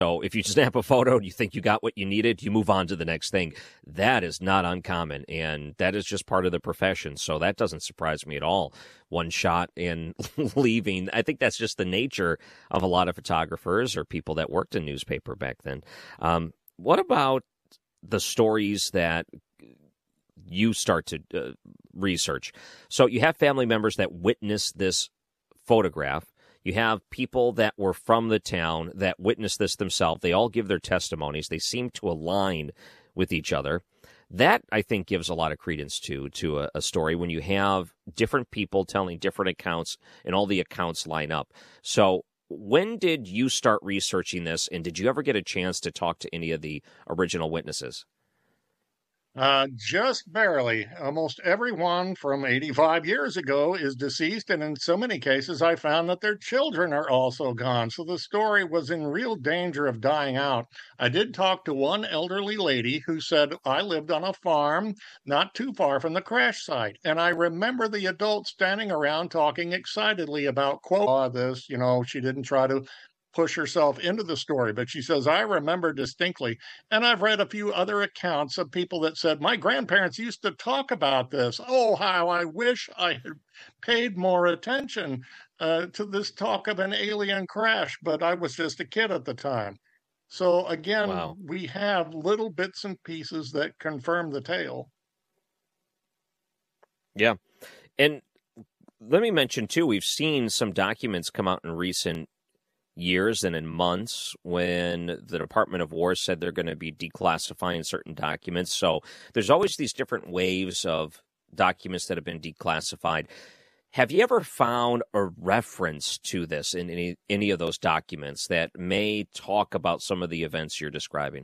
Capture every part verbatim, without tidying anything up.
So if you snap a photo and you think you got what you needed, you move on to the next thing. That is not uncommon, and that is just part of the profession. So that doesn't surprise me at all. One shot and leaving. I think that's just the nature of a lot of photographers or people that worked in newspaper back then. Um, what about the stories that you start to uh, research? So you have family members that witnessed this photograph. You have people that were from the town that witnessed this themselves. They all give their testimonies. They seem to align with each other. That, I think, gives a lot of credence to to a, a story when you have different people telling different accounts and all the accounts line up. So when did you start researching this, and did you ever get a chance to talk to any of the original witnesses? Uh, just barely. Almost everyone from eighty-five years ago is deceased, and in so many cases, I found that their children are also gone. So the story was in real danger of dying out. I did talk to one elderly lady who said, I lived on a farm not too far from the crash site, and I remember the adults standing around talking excitedly about, quote, "Ah, this, you know, she didn't try to push herself into the story," but she says, I remember distinctly. And I've read a few other accounts of people that said, my grandparents used to talk about this. Oh, how I wish I had paid more attention uh, to this talk of an alien crash, but I was just a kid at the time. So again, Wow. we have little bits and pieces that confirm the tale. Yeah. And let me mention, too, we've seen some documents come out in recent years and in months when the Department of War said they're going to be declassifying certain documents. So there's always these different waves of documents that have been declassified. Have you ever found a reference to this in any, any of those documents that may talk about some of the events you're describing?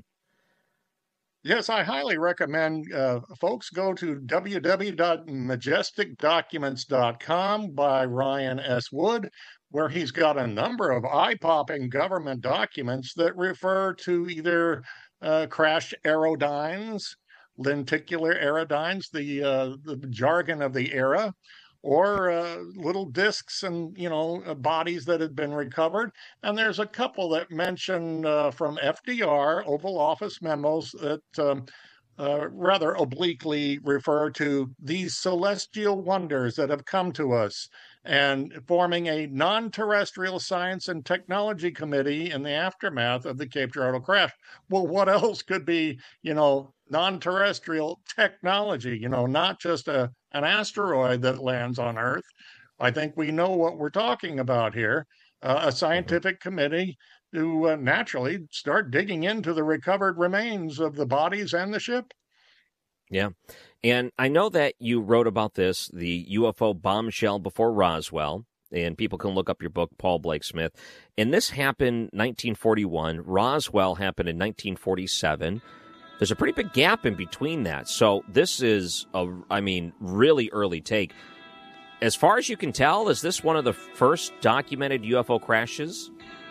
Yes, I highly recommend uh, folks go to w w w dot majestic documents dot com by Ryan S. Wood, where he's got a number of eye-popping government documents that refer to either uh, crashed aerodynes, lenticular aerodynes, the uh, the jargon of the era, or uh, little discs and, you know, uh, bodies that had been recovered. And there's a couple that mention uh, from F D R, Oval Office memos, that um, uh, rather obliquely refer to these celestial wonders that have come to us, and forming a non-terrestrial science and technology committee in the aftermath of the Cape Girardeau crash. Well, what else could be, you know, non-terrestrial technology, you know, not just a an asteroid that lands on Earth? I think we know what we're talking about here. Uh, a Mhm. scientific committee to uh, naturally start digging into the recovered remains of the bodies and the ship. Yeah. And I know that you wrote about this, the U F O bombshell before Roswell, and people can look up your book, Paul Blake Smith. And this happened nineteen forty-one. Roswell happened in nineteen forty-seven. There's a pretty big gap in between that. So this is, a, I mean, really early take. As far as you can tell, is this one of the first documented U F O crashes?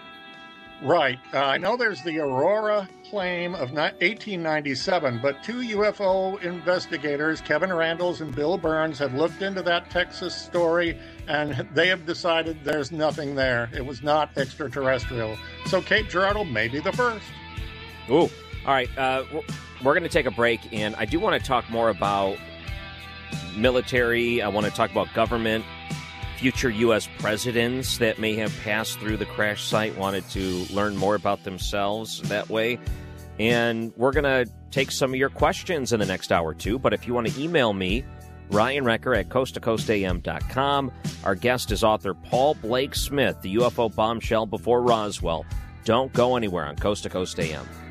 Right. Uh, I know there's the Aurora claim of eighteen ninety-seven, but two U F O investigators, Kevin Randles and Bill Burns, have looked into that Texas story, and they have decided there's nothing there. It was not extraterrestrial. So Cape Girardeau may be the first. Ooh. All right. Uh, we're going to take a break, and I do want to talk more about military. I want to talk about government. Future U S presidents that may have passed through the crash site wanted to learn more about themselves that way. And we're going to take some of your questions in the next hour or two. But if you want to email me, Ryan Recker at coast to coast a m dot com. Our guest is author Paul Blake Smith, the U F O bombshell before Roswell. Don't go anywhere on Coast to Coast A M.